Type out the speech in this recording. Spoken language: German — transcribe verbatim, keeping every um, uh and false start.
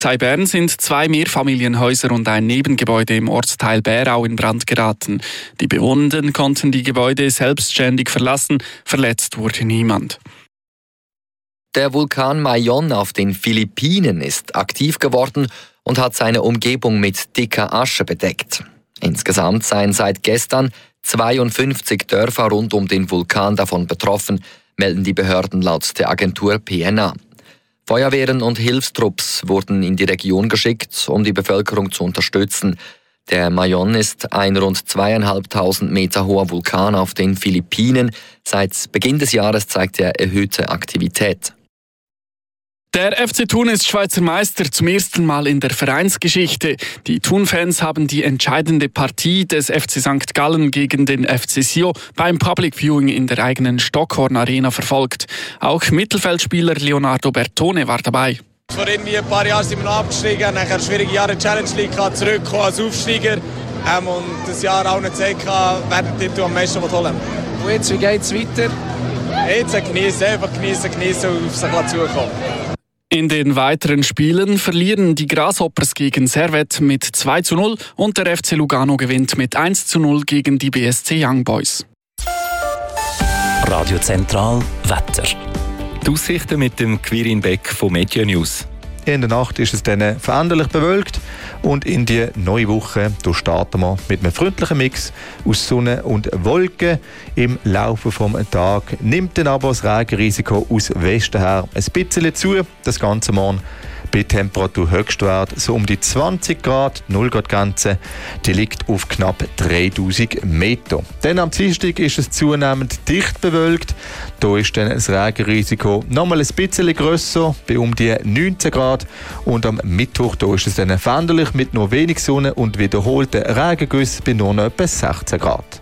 In Bern sind zwei Mehrfamilienhäuser und ein Nebengebäude im Ortsteil Bärau in Brand geraten. Die Bewohnenden konnten die Gebäude selbstständig verlassen, verletzt wurde niemand. Der Vulkan Mayon auf den Philippinen ist aktiv geworden und hat seine Umgebung mit dicker Asche bedeckt. Insgesamt seien seit gestern zweiundfünfzig Dörfer rund um den Vulkan davon betroffen, melden die Behörden laut der Agentur P N A. Feuerwehren und Hilfstrupps wurden in die Region geschickt, um die Bevölkerung zu unterstützen. Der Mayon ist ein rund zweieinhalbtausend Meter hoher Vulkan auf den Philippinen. Seit Beginn des Jahres zeigt er erhöhte Aktivität. Der F C Thun ist Schweizer Meister zum ersten Mal in der Vereinsgeschichte. Die Thun-Fans haben die entscheidende Partie des F C Sankt Gallen gegen den F C Sio beim Public Viewing in der eigenen Stockhorn Arena verfolgt. Auch Mittelfeldspieler Leonardo Bertone war dabei. Vor irgendwie ein paar Jahren sind wir noch abgestiegen, nachher schwierige Jahre in der Challenge League, zurückgekommen als Aufsteiger ähm, und das Jahr auch nicht gezeigt, wer den Titel am meisten holen will. Und jetzt, wie geht es weiter? Jetzt genießen, einfach genießen, genießen und auf sich zukommen. In den weiteren Spielen verlieren die Grasshoppers gegen Servette mit zwei zu null und der F C Lugano gewinnt mit eins zu null gegen die B S C Young Boys. Radio Zentral Wetter. Die Aussichten mit dem Quirin Beck von Media News. In der Nacht ist es dann veränderlich bewölkt und in die neue Woche da starten wir mit einem freundlichen Mix aus Sonne und Wolken. Im Laufe des Tages nimmt dann aber das Regenrisiko aus Westen her ein bisschen zu. Das Ganze morgen bei Temperaturhöchstwert so um die zwanzig Grad, null Grad Grenze, die liegt auf knapp dreitausend Meter. Dann am Dienstag ist es zunehmend dicht bewölkt. Da ist dann das Regenrisiko nochmal ein bisschen grösser, bei um die neunzehn Grad. Und am Mittwoch da ist es dann veränderlich mit nur wenig Sonne und wiederholten Regengüssen bei nur noch etwa sechzehn Grad.